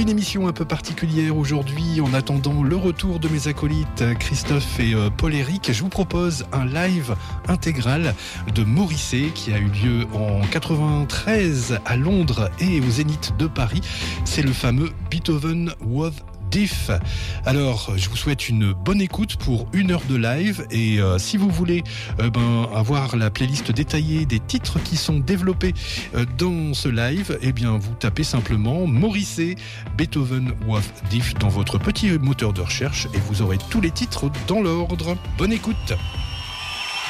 Une émission un peu particulière aujourd'hui. En attendant le retour de mes acolytes Christophe et Paul-Éric, je vous propose un live intégral de Morrissey qui a eu lieu en 93 à Londres et au Zénith de Paris. C'est le fameux Beethoven Was Deaf. Alors, je vous souhaite une bonne écoute pour 1 heure de live et si vous voulez avoir la playlist détaillée des titres qui sont développés dans ce live, eh bien vous tapez simplement Morrissey Beethoven Was Deaf dans votre petit moteur de recherche et vous aurez tous les titres dans l'ordre. Bonne écoute.